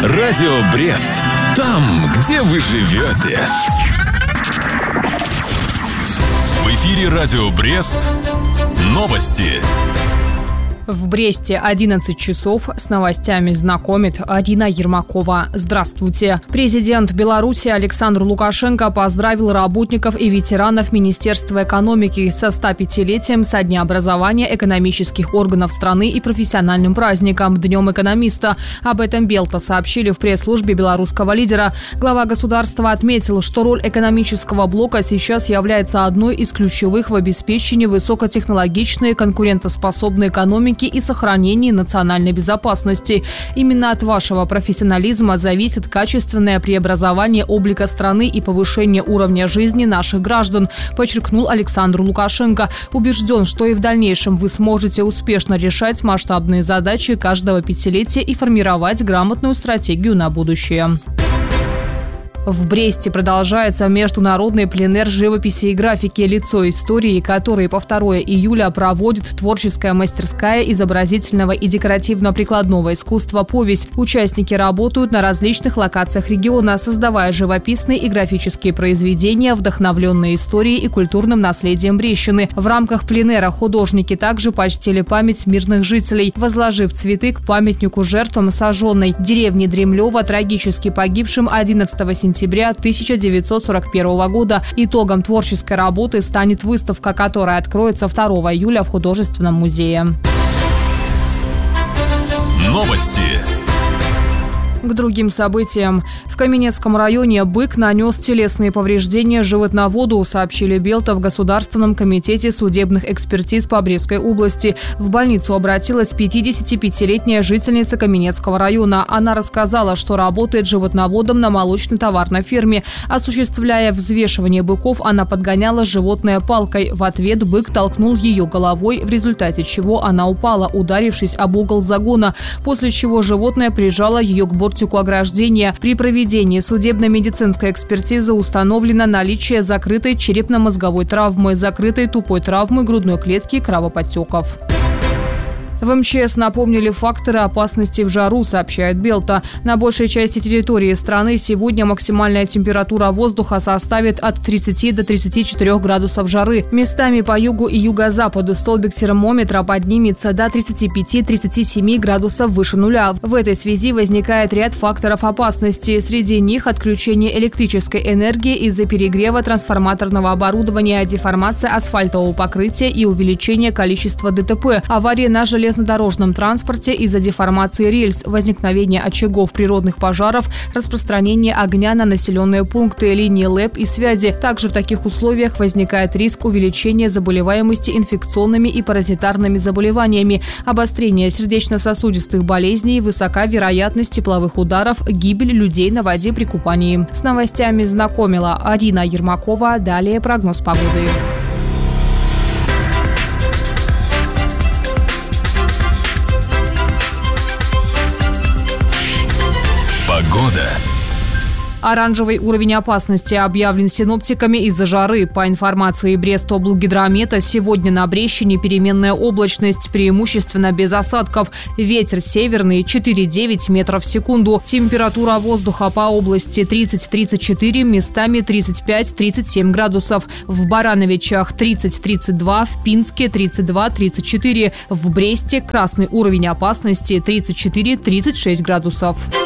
Радио Брест. Там, где вы живете. В эфире Радио Брест. Новости. В Бресте 11 часов. С новостями знакомит Арина Ермакова. Здравствуйте. Президент Беларуси Александр Лукашенко поздравил работников и ветеранов Министерства экономики со 105-летием со дня образования экономических органов страны и профессиональным праздником – Днем экономиста. Об этом Белта сообщили в пресс-службе белорусского лидера. Глава государства отметил, что роль экономического блока сейчас является одной из ключевых в обеспечении высокотехнологичной конкурентоспособной экономики и сохранении национальной безопасности. Именно от вашего профессионализма зависит качественное преобразование облика страны и повышение уровня жизни наших граждан, подчеркнул Александр Лукашенко. Убежден, что и в дальнейшем вы сможете успешно решать масштабные задачи каждого пятилетия и формировать грамотную стратегию на будущее. В Бресте продолжается международный пленэр живописи и графики «Лицо истории», который по 2 июля проводит творческая мастерская изобразительного и декоративно-прикладного искусства «Повесть». Участники работают на различных локациях региона, создавая живописные и графические произведения, вдохновленные историей и культурным наследием Брестщины. В рамках пленэра художники также почтили память мирных жителей, возложив цветы к памятнику жертвам сожженной деревни Дремлево, трагически погибшим 11 сентября 1941 года. Итогом творческой работы станет выставка, которая откроется 2 июля в художественном музее. Новости. К другим событиям. В Каменецком районе бык нанес телесные повреждения животноводу, сообщили Белта в Государственном комитете судебных экспертиз по Брестской области. В больницу обратилась 55-летняя жительница Каменецкого района. Она рассказала, что работает животноводом на молочно-товарной ферме. Осуществляя взвешивание быков, она подгоняла животное палкой. В ответ бык толкнул ее головой, в результате чего она упала, ударившись об угол загона, после чего животное прижало ее к бортику ограждения. При проведении судебно-медицинской экспертизы установлено наличие закрытой черепно-мозговой травмы, закрытой тупой травмы грудной клетки и кровоподтеков. В МЧС напомнили факторы опасности в жару, сообщает Белта. На большей части территории страны сегодня максимальная температура воздуха составит от 30 до 34 градусов жары. Местами по югу и юго-западу столбик термометра поднимется до 35-37 градусов выше нуля. В этой связи возникает ряд факторов опасности. Среди них отключение электрической энергии из-за перегрева трансформаторного оборудования, деформация асфальтового покрытия и увеличение количества ДТП, аварии на железнодорожном транспорте из-за деформации рельс, возникновения очагов природных пожаров, распространение огня на населенные пункты, линии ЛЭП и связи. Также в таких условиях возникает риск увеличения заболеваемости инфекционными и паразитарными заболеваниями, обострение сердечно-сосудистых болезней, высока вероятность тепловых ударов, гибель людей на воде при купании. С новостями знакомила Арина Ермакова. Далее прогноз погоды. Погода. Оранжевый уровень опасности объявлен синоптиками из-за жары. По информации Брестоблгидромета, сегодня на Брестщине переменная облачность, преимущественно без осадков. Ветер северный 4,9 метров в секунду. Температура воздуха по области 30-34, местами 35-37 градусов. В Барановичах 30-32, в Пинске 32-34. В Бресте красный уровень опасности 34-36 градусов.